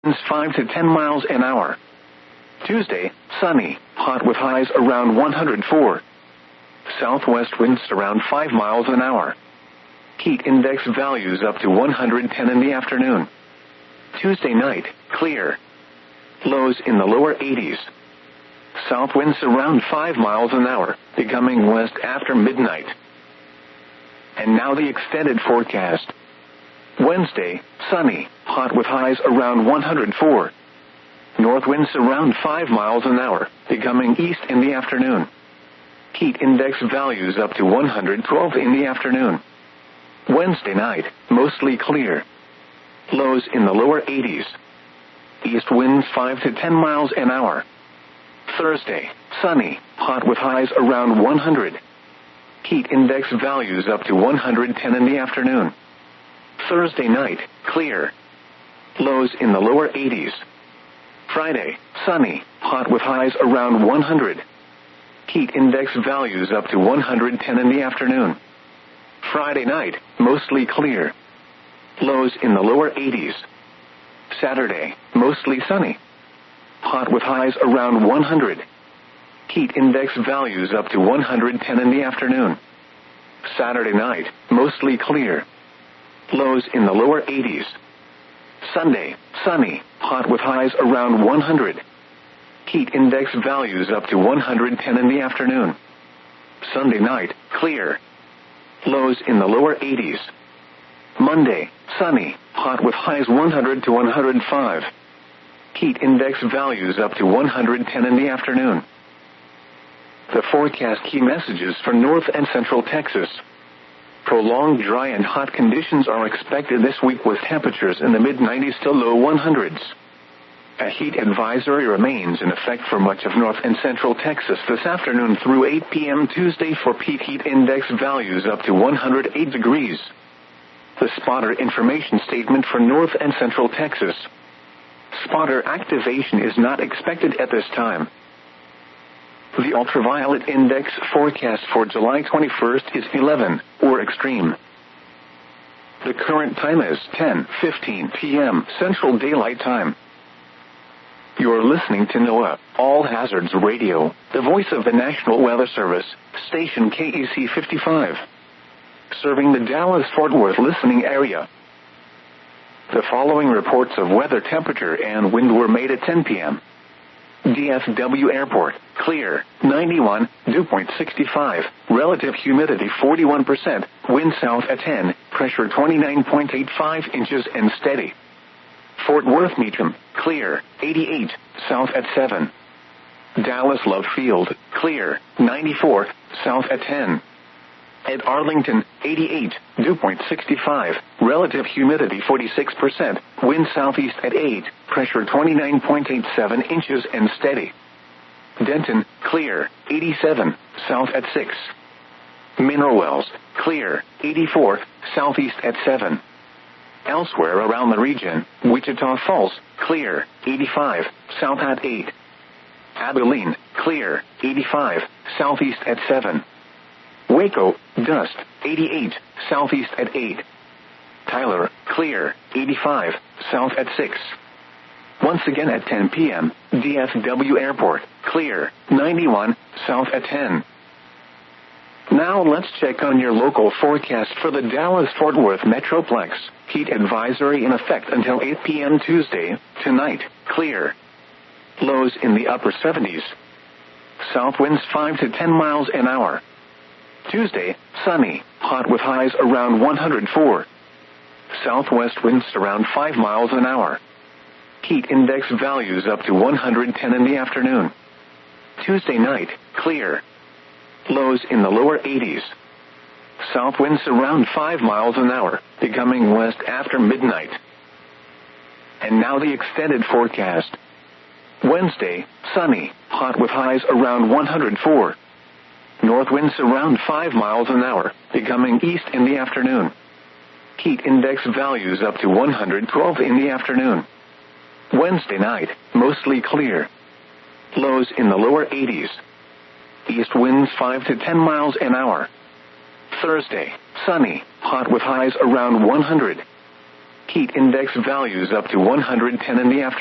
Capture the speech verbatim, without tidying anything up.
winds five to ten miles an hour. Tuesday, sunny, hot with highs around one hundred four. Southwest winds around five miles an hour. Heat index values up to one hundred ten in the afternoon. Tuesday night, clear. Lows in the lower eighties. South winds around five miles an hour, becoming west after midnight. And now the extended forecast. Wednesday, sunny, hot with highs around one hundred four. North winds around five miles an hour, becoming east in the afternoon. Heat index values up to one hundred twelve in the afternoon. Wednesday night, mostly clear. Lows in the lower eighties. East winds five to ten miles an hour. Thursday, sunny, hot with highs around one hundred. Heat index values up to one hundred ten in the afternoon. Thursday night, clear. Lows in the lower eighties. Friday, sunny, hot with highs around one hundred. Heat index values up to one hundred ten in the afternoon. Friday night, mostly clear. Lows in the lower eighties. Saturday, mostly sunny. Hot with highs around one hundred. Heat index values up to one hundred ten in the afternoon. Saturday night, mostly clear. Lows in the lower eighties. Sunday, sunny, hot with highs around one hundred. Heat index values up to one hundred ten in the afternoon. Sunday night, clear. Lows in the lower eighties. Monday, sunny, hot with highs one hundred to one hundred five. Heat index values up to one hundred ten in the afternoon. The forecast key messages for North and Central Texas. Prolonged dry and hot conditions are expected this week with temperatures in the mid nineties to low one hundreds. A heat advisory remains in effect for much of North and Central Texas this afternoon through eight p.m. Tuesday for peak heat index values up to one hundred eight degrees. The spotter information statement for North and Central Texas. Spotter activation is not expected at this time. The ultraviolet index forecast for July twenty-first is eleven, or extreme. The current time is ten fifteen p.m. Central Daylight Time. You're listening to NOAA, All Hazards Radio, the voice of the National Weather Service, station K E C fifty-five. Serving the Dallas-Fort Worth listening area. The following reports of weather temperature and wind were made at ten p.m. D F W Airport, clear, ninety-one, dew point sixty-five, relative humidity forty-one percent, wind south at ten, pressure twenty-nine point eight five inches and steady. Fort Worth Meacham, clear, eighty-eight, south at seven. Dallas Love Field, clear, ninety-four, south at ten. At Arlington, eighty-eight, dew point sixty-five, relative humidity forty-six percent, wind southeast at eight, pressure twenty-nine point eight seven inches and steady. Denton, clear, eighty-seven, south at six. Mineral Wells, clear, eighty-four, southeast at seven. Elsewhere around the region, Wichita Falls, clear, eighty-five, south at eight. Abilene, clear, eighty-five, southeast at seven. Waco, dust, eighty-eight, southeast at eight. Tyler, clear, eighty-five, south at six. Once again at ten p.m., D F W Airport, clear, ninety-one, south at ten. Now let's check on your local forecast for the Dallas-Fort Worth Metroplex. Heat advisory in effect until eight p.m. Tuesday, tonight, clear. Lows in the upper seventies. South winds five to ten miles an hour. Tuesday, sunny, hot with highs around one hundred four. Southwest winds around five miles an hour. Heat index values up to one hundred ten in the afternoon. Tuesday night, clear. Lows in the lower eighties. South winds around five miles an hour, becoming west after midnight. And now the extended forecast. Wednesday, sunny, hot with highs around one hundred four. North winds around five miles an hour, becoming east in the afternoon. Heat index values up to one hundred twelve in the afternoon. Wednesday night, mostly clear. Lows in the lower eighties. East winds five to ten miles an hour. Thursday, sunny, hot with highs around one hundred. Heat index values up to one hundred ten in the afternoon.